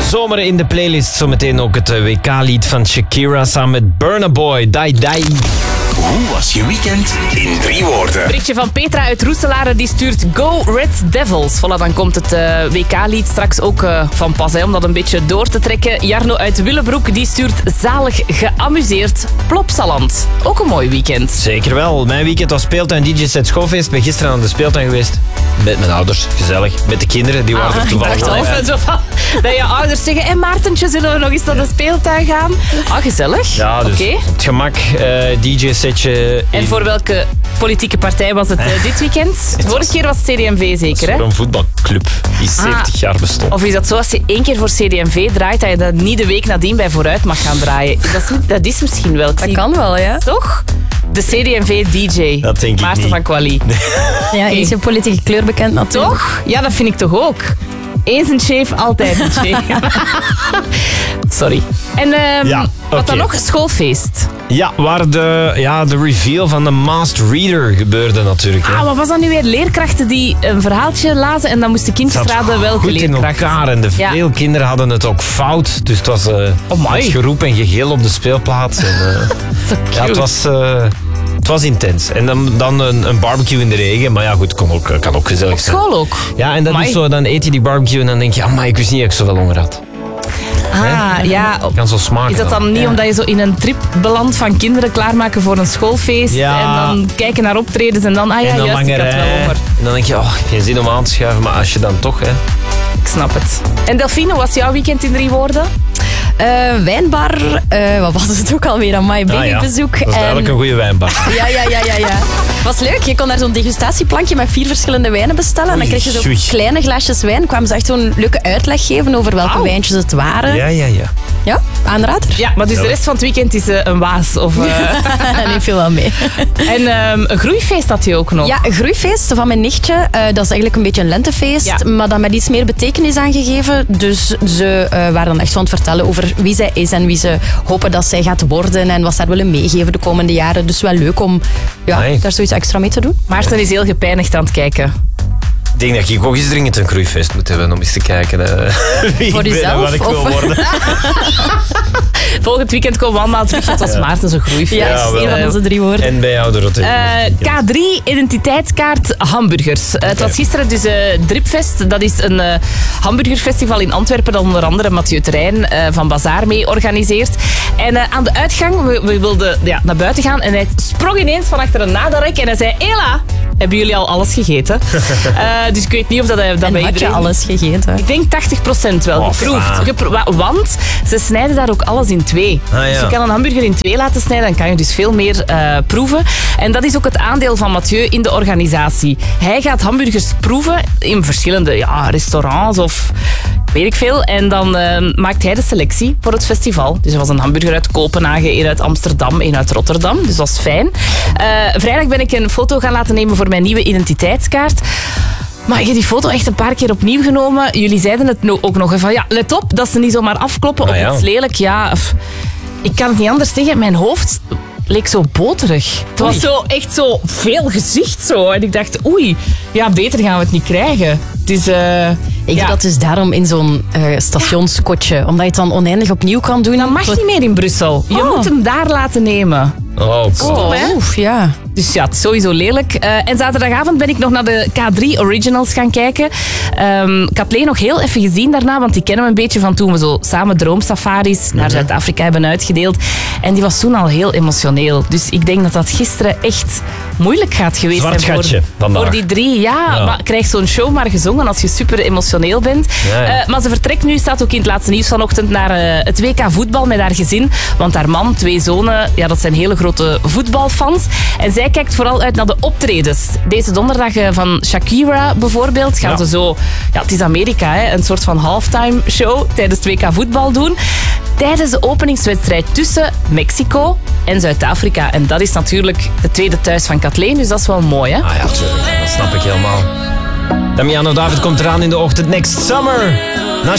zomer in de playlist. Zometeen ook het WK-lied van Shakira samen met Burna Boy. Die, die. Hoe was je weekend in 3 woorden? Berichtje van Petra uit Roeselare, die stuurt Go Red Devils. Voilà, dan komt het WK-lied straks ook van pas, om dat een beetje door te trekken. Jarno uit Willebroek, die stuurt zalig geamuseerd Plopsaland. Ook een mooi weekend. Zeker wel. Mijn weekend was speeltuin DJ-set Schoolfeest. Ik ben gisteren aan de speeltuin geweest. Met mijn ouders, gezellig. Met de kinderen, die waren er toevallig. Ik dacht al, zo van, dat je ouders zeggen, hé Maartentje, zullen we nog eens naar de speeltuin gaan? Ah, gezellig. Ja, dus Oké. het gemak, DJ-setje. En voor welke politieke partij was het dit weekend? De vorige keer was het CD&V zeker, hè? Voor een voetbalclub die 70 jaar bestond. Of is dat zo, als je 1 keer voor CD&V draait, dat je dat niet de week nadien bij Vooruit mag gaan draaien? Dat is misschien wel. Dat kan wel, ja. Toch? De CD&V-DJ. Dat denk ik Maarten niet. van Quali. Ja, is je politieke kleur bekend natuurlijk. Toch? Ja, dat vind ik toch ook. Eens een chef, altijd een chef. Sorry. En wat dan nog? Schoolfeest. Ja, waar de reveal van de Masked Reader gebeurde natuurlijk. Hè. Wat was dat nu weer? Leerkrachten die een verhaaltje lazen en dan moesten kindjes raden welke goed in leerkracht. elkaar en veel kinderen hadden het ook fout. Dus het was het geroep en gegil op de speelplaats. En, het was intens. En dan een barbecue in de regen. Maar ja, goed, kan ook gezellig zijn. Op school ook? Ja, en dat is zo, dan eet je die barbecue en dan denk je, amai, ik wist niet dat ik zoveel honger had. Ja. Het kan zo smaken. Is dat dan niet omdat je zo in een trip belandt van kinderen klaarmaken voor een schoolfeest en dan kijken naar optredens en dan, en dan juist, ik had wel honger. En dan denk je, geen zin om aan te schuiven, maar als je dan toch, hè. Ik snap het. En Delphine, hoe was jouw weekend in 3 woorden? Wijnbar, wat was het ook alweer aan mij? Babybezoek. Dat is duidelijk een goede wijnbar. Ja. Was leuk. Je kon daar zo'n degustatieplankje met 4 verschillende wijnen bestellen. En dan kreeg je zo kleine glaasjes wijn. Kwamen ze echt zo'n leuke uitleg geven over welke wijntjes het waren. Ja. Ja, aanrader. Ja, maar dus de rest van het weekend is een waas. Of, neem je wel mee. En een groeifeest had je ook nog. Ja, een groeifeest van mijn nichtje. Dat is eigenlijk een beetje een lentefeest. Maar dan met iets meer betekenis aangegeven. Dus ze waren dan echt zo aan het vertellen over wie zij is en wie ze hopen dat zij gaat worden en wat ze haar willen meegeven de komende jaren. Dus wel leuk om daar zoiets extra mee te doen. Maarten is heel gepijnigd aan het kijken. Ik denk dat ik ook eens dringend een groeifeest moet hebben om eens te kijken wie voor ik ben en wat ik wil worden. Volgend weekend komen we allemaal terug. Het was Maarten zijn groeifeest. Ja, een van onze 3 woorden. En bij jou de rotte. K3 identiteitskaart hamburgers. Het was gisteren dus Dripfest. Dat is een hamburgerfestival in Antwerpen dat onder andere Mathieu Terrein van Bazaar mee organiseert. En aan de uitgang, we wilden naar buiten gaan en hij sprong ineens van achter een nadelrek en hij zei, Ela, hebben jullie al alles gegeten? Dus ik weet niet of dat bij iedereen... had je alles gegeten? Ik denk 80% wel geproefd. Want ze snijden daar ook alles in 2. Dus je kan een hamburger in 2 laten snijden. Dan kan je dus veel meer proeven. En dat is ook het aandeel van Mathieu in de organisatie. Hij gaat hamburgers proeven in verschillende restaurants of weet ik veel. En dan maakt hij de selectie voor het festival. Dus er was een hamburger uit Kopenhagen, een uit Amsterdam, een uit Rotterdam. Dus dat was fijn. Vrijdag ben ik een foto gaan laten nemen voor mijn nieuwe identiteitskaart. Maar ik heb die foto echt een paar keer opnieuw genomen. Jullie zeiden het ook nog van, let op dat ze niet zomaar afkloppen op iets lelijk. Ja, ik kan het niet anders zeggen. Mijn hoofd leek zo boterig. Het was zo echt zo veel gezicht zo. En ik dacht, beter gaan we het niet krijgen. Dus, ik denk dat is daarom in zo'n stationskotje. Omdat je het dan oneindig opnieuw kan doen. Dat mag niet meer in Brussel. Je moet hem daar laten nemen. Stom, hè? Ja. Dus ja, het is sowieso lelijk. En zaterdagavond ben ik nog naar de K3 Originals gaan kijken. Ik had Leen nog heel even gezien daarna, want die kennen we een beetje van toen we zo samen droomsafaris naar Zuid-Afrika hebben uitgedeeld. En die was toen al heel emotioneel. Dus ik denk dat dat gisteren echt moeilijk gaat geweest zijn voor die 3. Maar krijg zo'n show maar gezongen als je super emotioneel bent. Maar ze vertrekt nu, staat ook in het laatste nieuws vanochtend, naar het WK voetbal met haar gezin. Want haar man, 2 zonen, dat zijn hele grote voetbalfans. En zij kijkt vooral uit naar de optredens. Deze donderdag van Shakira bijvoorbeeld gaan ze zo... Ja, het is Amerika, hè, een soort van halftime show tijdens het WK voetbal doen. Tijdens de openingswedstrijd tussen Mexico en Zuid-Afrika. En dat is natuurlijk het tweede thuis van Kathleen, dus dat is wel mooi, hè? Ah ja, tuurlijk. Dat snap ik helemaal. Damiano David komt eraan in de ochtend. Next Summer.